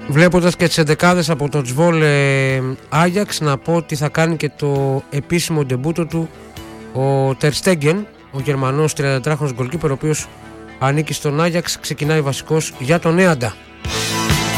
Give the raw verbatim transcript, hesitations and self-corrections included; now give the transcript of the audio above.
Βλέποντας και τις εντεκάδες από το Τσβόλε Άγιαξ, να πω ότι θα κάνει και το επίσημο ντεμπούτο του ο Τερ Στέγγεν, ο Γερμανός τριαντατετράχρονος γκολκίπερ, ο οποίος ανήκει στον Άγιαξ, ξεκινάει βασικός για τον Έαντα.